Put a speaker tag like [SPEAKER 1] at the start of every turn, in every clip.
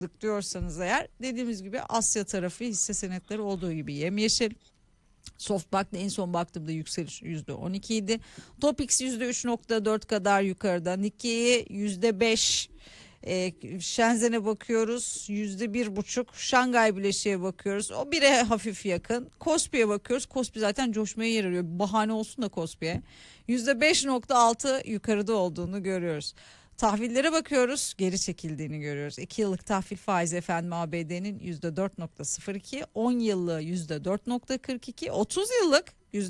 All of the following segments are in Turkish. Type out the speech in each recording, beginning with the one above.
[SPEAKER 1] diyorsanız eğer, dediğimiz gibi Asya tarafı hisse senetleri olduğu gibi yemyeşil. Softbank'ta en son baktığımda yükseliş %12 idi. Topix %3.4 kadar yukarıda. Nikkei %5. Shenzhen'e bakıyoruz %1.5. Şangay Bileşiğe bakıyoruz. O bire hafif yakın. Kospi'ye bakıyoruz. Kospi zaten coşmaya yer arıyor. Bahane olsun da Kospi'ye. %5.6 yukarıda olduğunu görüyoruz. Tahvillere bakıyoruz, geri çekildiğini görüyoruz. 2 yıllık tahvil faizi efendim ABD'nin %4.02, 10 yıllığı %4.42, 30 yıllık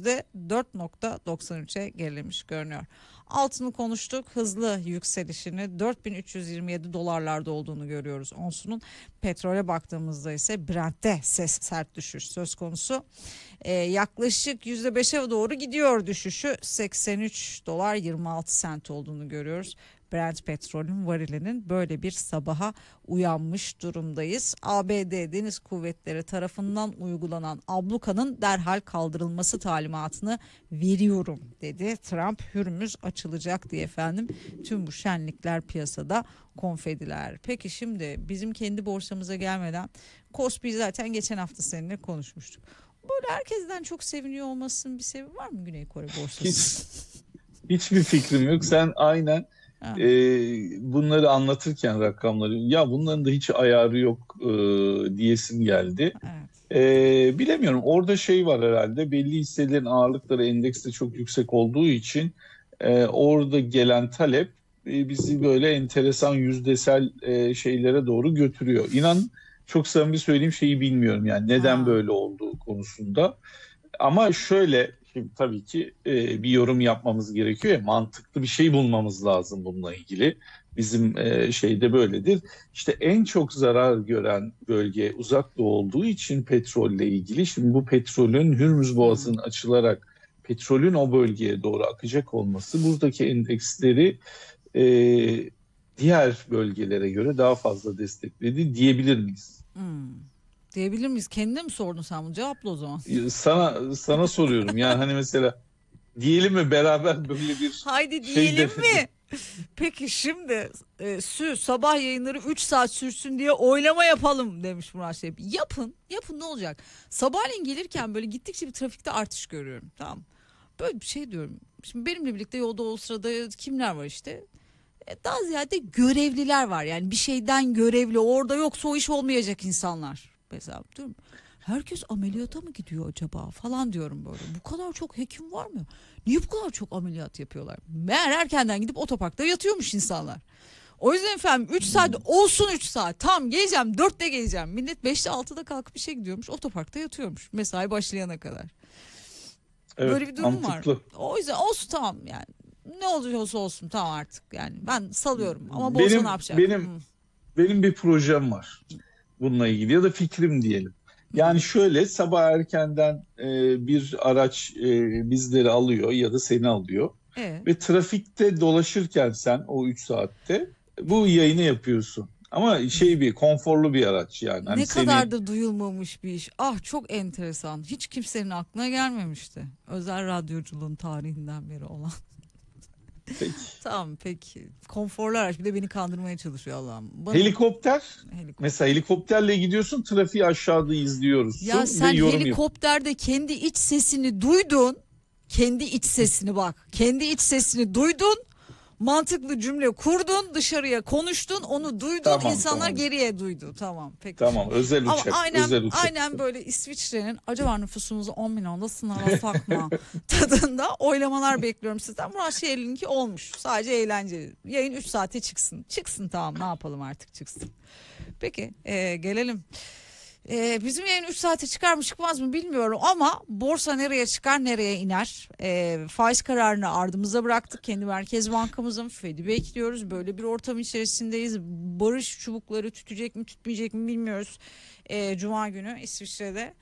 [SPEAKER 1] %4.93'e gerilemiş görünüyor. Altını konuştuk, hızlı yükselişini 4327 dolarlarda olduğunu görüyoruz onsunun. Petrole baktığımızda ise Brent'te sert düşüş söz konusu. Yaklaşık %5'e doğru gidiyor düşüşü, 83 dolar 26 sent olduğunu görüyoruz. Brent petrolün varilinin böyle bir sabaha uyanmış durumdayız. ABD Deniz Kuvvetleri tarafından uygulanan ablukanın derhal kaldırılması talimatını veriyorum dedi. Trump Hürmüz açılacak diye efendim. Tüm bu şenlikler piyasada, konfetiler. Peki şimdi bizim kendi borsamıza gelmeden Kospi zaten geçen hafta seninle konuşmuştuk. Böyle herkesten çok seviniyor olmasının bir sebebi var mı Güney Kore borsası?
[SPEAKER 2] Hiçbir fikrim yok. Sen aynen bunları anlatırken rakamları, ya bunların da hiç ayarı yok diyesim geldi. Bilemiyorum. Orada şey var herhalde. Belli hisselerin ağırlıkları endekste çok yüksek olduğu için orada gelen talep bizi böyle enteresan yüzdesel şeylere doğru götürüyor. İnan çok samimi söyleyeyim, şeyi bilmiyorum yani neden böyle olduğu konusunda. Ama şöyle, şimdi tabii ki bir yorum yapmamız gerekiyor ya, mantıklı bir şey bulmamız lazım bununla ilgili. Bizim şeyde böyledir. İşte en çok zarar gören bölge Uzak Doğu olduğu için petrolle ilgili. Şimdi bu petrolün Hürmüz Boğazı'nın açılarak petrolün o bölgeye doğru akacak olması buradaki endeksleri diğer bölgelere göre daha fazla destekledi diyebilir miyiz?
[SPEAKER 1] Diyebilir miyiz? Kendine mi sordun sen bunu? Cevapla o zaman.
[SPEAKER 2] Sana soruyorum. Yani hani mesela diyelim mi beraber böyle bir
[SPEAKER 1] Haydi diyelim mi? Peki şimdi sabah yayınları 3 saat sürsün diye oylama yapalım demiş Murat Şef. Yapın ne olacak? Sabahleyin gelirken böyle gittikçe bir trafikte artış görüyorum. Tamam. Böyle bir şey diyorum. Şimdi benimle birlikte yolda o sırada kimler var işte? Daha ziyade görevliler var. Yani bir şeyden görevli, orada yoksa o iş olmayacak insanlar. Mesela diyorum, herkes ameliyata mı gidiyor acaba falan diyorum böyle. Bu kadar çok hekim var mı? Niye bu kadar çok ameliyat yapıyorlar? Meğer erkenden gidip otoparkta yatıyormuş insanlar. O yüzden efendim 3 saat olsun, 3 saat. Tamam geleceğim, 4'te geleceğim. Millet 5'te 6'da kalkıp işe gidiyormuş. Otoparkta yatıyormuş mesai başlayana kadar.
[SPEAKER 2] Evet,
[SPEAKER 1] Böyle bir durum
[SPEAKER 2] mantıklı.
[SPEAKER 1] var. O yüzden olsun tamam yani. Ne olursa olsun tamam artık yani. Ben salıyorum ama borsa ne yapacak?
[SPEAKER 2] Benim bir projem var bununla ilgili, ya da fikrim diyelim. Yani şöyle, sabah erkenden bir araç bizleri alıyor ya da seni alıyor ve trafikte dolaşırken sen o 3 saatte bu yayını yapıyorsun. Ama bir konforlu bir araç yani. Hani
[SPEAKER 1] Ne kadar da duyulmamış bir iş. Ah çok enteresan. Hiç kimsenin aklına gelmemişti. Özel radyoculuğun tarihinden beri olan.
[SPEAKER 2] Peki.
[SPEAKER 1] Tamam peki. Konforlu araç, bir de beni kandırmaya çalışıyor Allah'ım.
[SPEAKER 2] Helikopter. Mesela helikopterle gidiyorsun, trafiği aşağıda izliyoruz.
[SPEAKER 1] Ya sen helikopterde kendi iç sesini duydun. Kendi iç sesini bak. Kendi iç sesini duydun. Mantıklı cümle kurdun, dışarıya konuştun, onu duydun,
[SPEAKER 2] tamam,
[SPEAKER 1] insanlar geriye duydu. Tamam peki.
[SPEAKER 2] Tamam, özel uçak.
[SPEAKER 1] Ama
[SPEAKER 2] özel uçak.
[SPEAKER 1] aynen böyle İsviçre'nin acaba nüfusumuzu 10 milyonda sınırlasak mı tadında oylamalar bekliyorum sizden. Murat Şehirli'ninki olmuş. Sadece eğlenceli. Yayın 3 saate çıksın. Çıksın tamam, ne yapalım artık, çıksın. Peki gelelim. Bizim yayın 3 saate çıkar mı çıkmaz mı bilmiyorum ama borsa nereye çıkar nereye iner, faiz kararını ardımıza bıraktık, kendi Merkez Bankamızın Fed'i bekliyoruz, böyle bir ortam içerisindeyiz. Barış çubukları tütecek mi tütmeyecek mi bilmiyoruz. Cuma günü İsviçre'de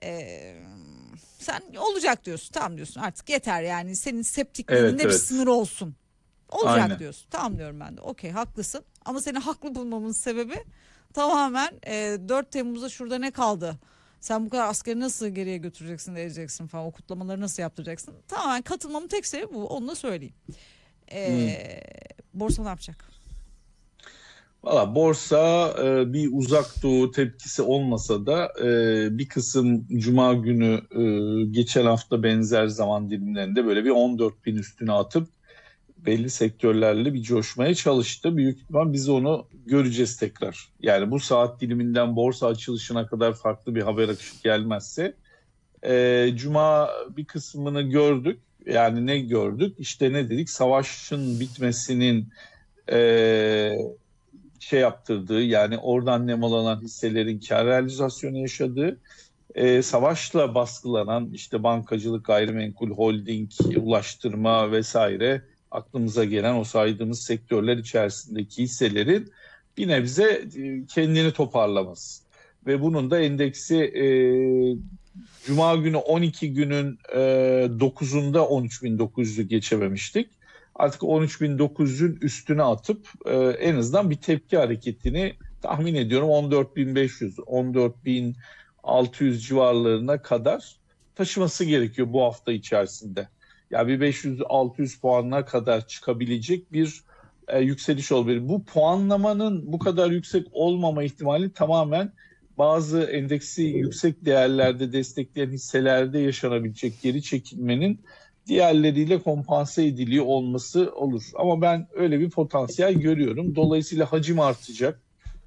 [SPEAKER 1] sen olacak diyorsun, tamam diyorsun, artık yeter yani, senin septikliğinde bir sınır olsun, olacak aynen diyorsun, tamam diyorum ben de, okey haklısın ama seni haklı bulmamın sebebi tamamen 4 Temmuz'da şurada ne kaldı? Sen bu kadar askeri nasıl geriye götüreceksin, edeceksin falan, o kutlamaları nasıl yaptıracaksın? Tamamen katılmamın tek sebebi bu, onu da söyleyeyim. Borsa ne yapacak?
[SPEAKER 2] Valla borsa bir uzak doğu tepkisi olmasa da bir kısım Cuma günü geçen hafta benzer zaman dilimlerinde böyle bir 14 bin üstüne atıp belli sektörlerle bir coşmaya çalıştı. Büyük ihtimal biz onu göreceğiz tekrar. Yani bu saat diliminden borsa açılışına kadar farklı bir haber akışı gelmezse Cuma bir kısmını gördük. Yani ne gördük? İşte ne dedik? Savaşın bitmesinin e, şey yaptırdığı, yani oradan nemalanan hisselerin kar realizasyonu yaşadığı, savaşla baskılanan işte bankacılık, gayrimenkul, holding, ulaştırma vesaire aklımıza gelen o saydığımız sektörler içerisindeki hisselerin bir nebze kendini toparlaması. Ve bunun da endeksi Cuma günü 12 günün 9'unda 13.900'ü geçememiştik. Artık 13.900'ün üstüne atıp en azından bir tepki hareketini tahmin ediyorum 14.500, 14.600 civarlarına kadar taşıması gerekiyor bu hafta içerisinde. Yani bir 500-600 puanına kadar çıkabilecek bir yükseliş olabilir. Bu puanlamanın bu kadar yüksek olmama ihtimali tamamen bazı endeksi yüksek değerlerde destekleyen hisselerde yaşanabilecek geri çekilmenin diğerleriyle kompanse ediliyor olması olur. Ama ben öyle bir potansiyel görüyorum. Dolayısıyla hacim artacak.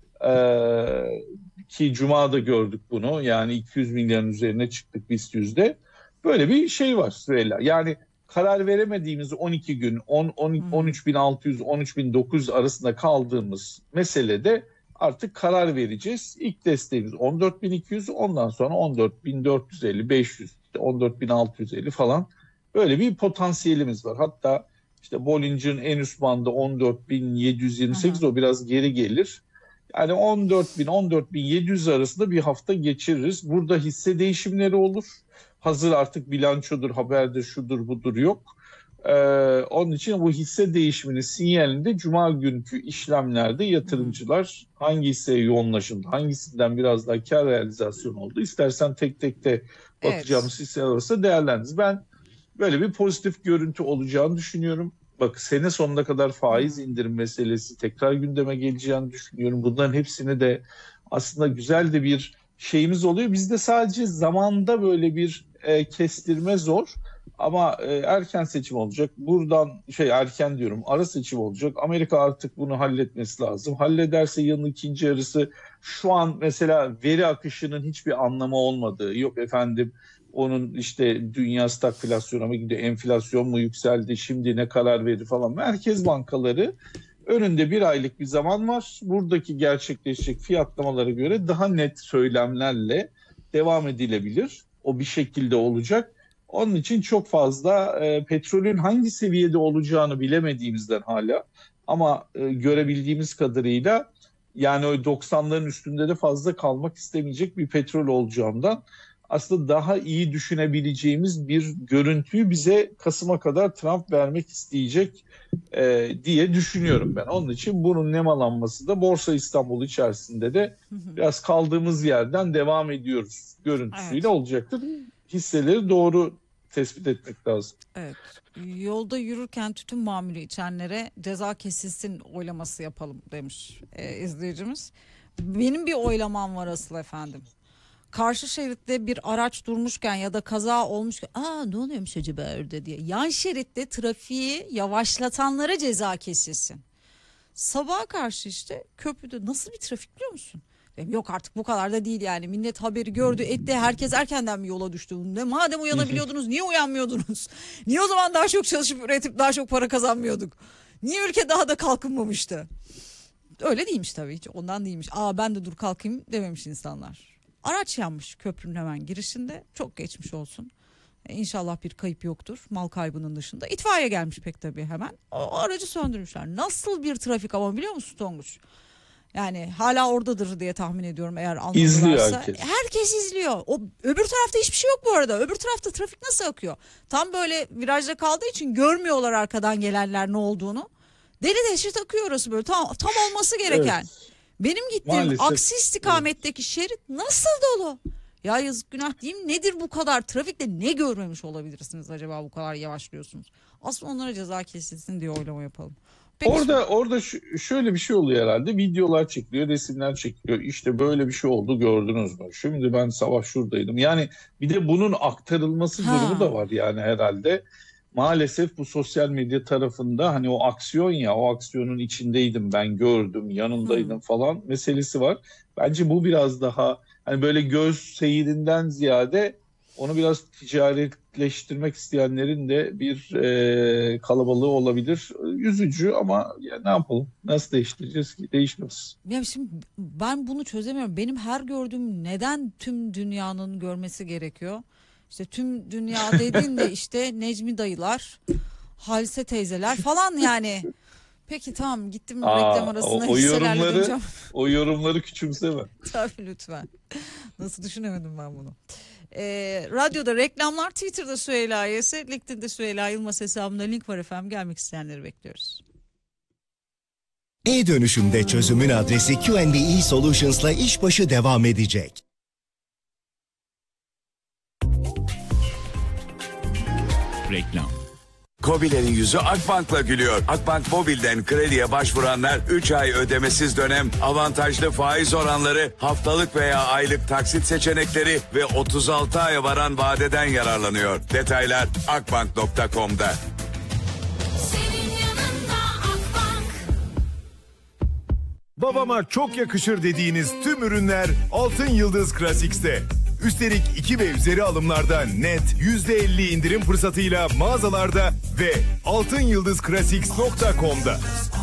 [SPEAKER 2] Ki Cuma'da gördük bunu. Yani 200 milyarın üzerine çıktık BIST 100'de. Böyle bir şey var Süheyla. Yani karar veremediğimiz 12 gün 13.600 13.900 arasında kaldığımız meselede artık karar vereceğiz. İlk desteğimiz 14.200, ondan sonra 14.450, 500, işte 14.650 falan. Böyle bir potansiyelimiz var. Hatta işte Bollinger'ın en üst bandı 14.728, o biraz geri gelir. Yani 14.000-14.700 arasında bir hafta geçiririz. Burada hisse değişimleri olur. Hazır artık bilançodur, haberdir, şudur budur yok. Onun için bu hisse değişiminin sinyalinde Cuma günkü işlemlerde yatırımcılar hangi hisseye yoğunlaşıldı, hangisinden biraz daha kar realizasyonu oldu. İstersen tek tek de bakacağımız
[SPEAKER 1] Evet.
[SPEAKER 2] hisseler arasında değerlendiririz. Ben böyle bir pozitif görüntü olacağını düşünüyorum. Bak, sene sonuna kadar faiz indirim meselesi tekrar gündeme geleceğini düşünüyorum. Bunların hepsini de aslında güzel de bir şeyimiz oluyor. Bizde sadece zamanda böyle bir kestirme zor. Ama erken seçim olacak. Buradan erken diyorum, ara seçim olacak. Amerika artık bunu halletmesi lazım. Hallederse yılın ikinci yarısı, şu an mesela veri akışının hiçbir anlamı olmadığı, yok efendim onun işte dünya stagflasyona mı gidiyor, enflasyon mu yükseldi, şimdi ne karar verir falan. Merkez bankaları önünde bir aylık bir zaman var. Buradaki gerçekleşecek fiyatlamalara göre daha net söylemlerle devam edilebilir. O bir şekilde olacak. Onun için çok fazla petrolün hangi seviyede olacağını bilemediğimizden hala, ama görebildiğimiz kadarıyla yani o 90'ların üstünde de fazla kalmak istemeyecek bir petrol olacağından aslında daha iyi düşünebileceğimiz bir görüntüyü bize Kasım'a kadar Trump vermek isteyecek diye düşünüyorum ben. Onun için bunun nemalanması da Borsa İstanbul içerisinde de biraz kaldığımız yerden devam ediyoruz görüntüsüyle
[SPEAKER 1] Evet.
[SPEAKER 2] olacaktır. Hisseleri doğru tespit etmek lazım.
[SPEAKER 1] Evet. Yolda yürürken tütün mamülü içenlere ceza kesilsin oylaması yapalım demiş izleyicimiz. Benim bir oylamam var asıl efendim. Karşı şeritte bir araç durmuşken ya da kaza olmuşken, ne oluyormuş acaba orada diye, yan şeritte trafiği yavaşlatanlara ceza kesilsin. Sabaha karşı işte köprüde nasıl bir trafik biliyor musun? Yok artık bu kadar da değil yani. Millet haberi gördü etti, herkes erkenden mi yola düştü? Madem uyanabiliyordunuz niye uyanmıyordunuz? Niye o zaman daha çok çalışıp üretip daha çok para kazanmıyorduk? Niye ülke daha da kalkınmamıştı? Öyle değilmiş tabii, hiç ondan değilmiş. Ben de dur kalkayım dememiş insanlar. Araç yanmış köprünün hemen girişinde, çok geçmiş olsun. İnşallah bir kayıp yoktur mal kaybının dışında. İtfaiye gelmiş pek tabii hemen. O aracı söndürmüşler. Nasıl bir trafik ama biliyor musun Tonguç? Yani hala oradadır diye tahmin ediyorum eğer
[SPEAKER 2] İzliyor
[SPEAKER 1] almadılarsa.
[SPEAKER 2] herkes.
[SPEAKER 1] Herkes izliyor. O öbür tarafta hiçbir şey yok bu arada. Öbür tarafta trafik nasıl akıyor? Tam böyle virajda kaldığı için görmüyorlar arkadan gelenler ne olduğunu. Deli dehşet akıyor orası böyle. Tam olması gereken.
[SPEAKER 2] Evet,
[SPEAKER 1] Benim gittiğim
[SPEAKER 2] maalesef.
[SPEAKER 1] aksi
[SPEAKER 2] Evet.
[SPEAKER 1] istikametteki şerit nasıl dolu? Ya yazık günah diyeyim, nedir bu kadar trafikte, ne görmemiş olabilirsiniz acaba bu kadar yavaşlıyorsunuz? Aslında onlara ceza kesilsin diye oylama yapalım. Peki,
[SPEAKER 2] orada şöyle bir şey oluyor herhalde. Videolar çekiliyor, resimler çekiliyor. İşte böyle bir şey oldu, gördünüz mü? Şimdi ben sabah şuradaydım. Yani bir de bunun aktarılması durumu da var yani herhalde. Maalesef bu sosyal medya tarafında hani o aksiyon, ya o aksiyonun içindeydim ben, gördüm, yanındaydım falan meselesi var. Bence bu biraz daha hani böyle göz seyirinden ziyade onu biraz ticaretleştirmek isteyenlerin de bir kalabalığı olabilir. Üzücü ama ya ne yapalım? Nasıl değiştireceğiz ki? Değişmez.
[SPEAKER 1] ya şimdi ben bunu çözemiyorum. Benim her gördüğüm neden tüm dünyanın görmesi gerekiyor? İşte tüm dünya dediğinde işte Necmi dayılar, Halise teyzeler falan yani. Peki tamam, gittim reklam arasında hisselerle döneceğim.
[SPEAKER 2] O yorumları küçümseme.
[SPEAKER 1] Tabii, lütfen. Nasıl düşünemedim ben bunu. Radyoda reklamlar, Twitter'da Süheyla YS, LinkedIn'de Süheyla Yılmaz hesabımda link var efendim. Gelmek isteyenleri bekliyoruz.
[SPEAKER 3] E-dönüşümde çözümün adresi Q&E Solutions'la işbaşı devam edecek.
[SPEAKER 4] Reklam.
[SPEAKER 5] KOBİ'lerin yüzü Akbank'la gülüyor. Akbank Mobil'den krediye başvuranlar 3 ay ödemesiz dönem, avantajlı faiz oranları, haftalık veya aylık taksit seçenekleri ve 36 aya varan vadeden yararlanıyor. Detaylar akbank.com'da.
[SPEAKER 6] Babama çok yakışır dediğiniz tüm ürünler Altın Yıldız Classics'te. Üstelik 2 ve üzeri alımlarda net %50 indirim fırsatıyla mağazalarda ve altınyıldızclassics.com'da.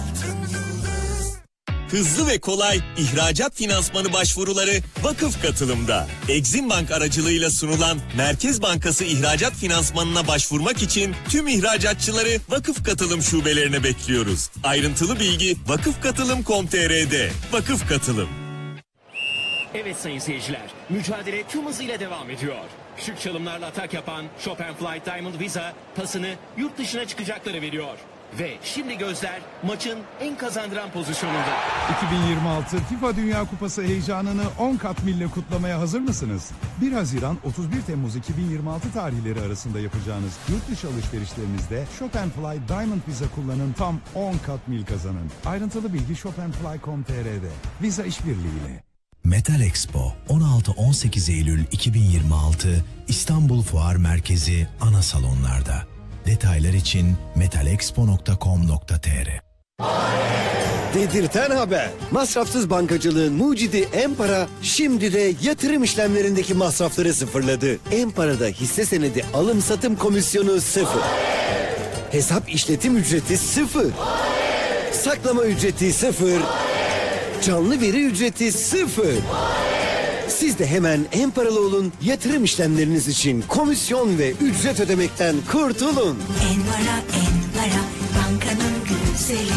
[SPEAKER 7] Hızlı ve kolay ihracat finansmanı başvuruları Vakıf Katılım'da. Exim Bank aracılığıyla sunulan Merkez Bankası ihracat finansmanına başvurmak için tüm ihracatçıları Vakıf Katılım şubelerine bekliyoruz. Ayrıntılı bilgi vakıfkatılım.com.tr'de. Vakıf Katılım.
[SPEAKER 4] Evet sayın seyirciler, mücadele tüm hızıyla devam ediyor. Şık çalımlarla atak yapan Chopin Flight Diamond Visa pasını yurt dışına çıkacakları veriyor. Ve şimdi gözler maçın en kazandıran pozisyonunda.
[SPEAKER 8] 2026 FIFA Dünya Kupası heyecanını 10 kat mille kutlamaya hazır mısınız? 1 Haziran 31 Temmuz 2026 tarihleri arasında yapacağınız yurt dışı alışverişlerinizde Chopin Fly Diamond Visa kullanın, tam 10 kat mil kazanın. Ayrıntılı bilgi chopinfly.com.tr'de. Visa işbirliğiyle.
[SPEAKER 3] Metal Expo 16-18 Eylül 2026 İstanbul Fuar Merkezi ana salonlarda. Detaylar için metalexpo.com.tr.
[SPEAKER 9] Dedirten haber. Masrafsız bankacılığın mucidi Em-Para şimdi de yatırım işlemlerindeki masrafları sıfırladı. Em-Para'da hisse senedi alım satım komisyonu 0. Hesap işletim ücreti 0. Saklama ücreti 0. Canlı veri ücreti 0. Siz de hemen Em-Paralı olun, yatırım işlemleriniz için komisyon ve ücret ödemekten kurtulun.
[SPEAKER 10] Em-Para, Em-Para, bankanın güzeli.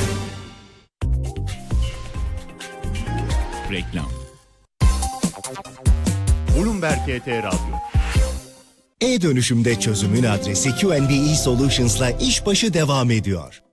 [SPEAKER 4] Reklam.
[SPEAKER 6] Bloomberg KT Radyo.
[SPEAKER 3] E-dönüşümde çözümün adresi Q&E Solutions'la işbaşı devam ediyor.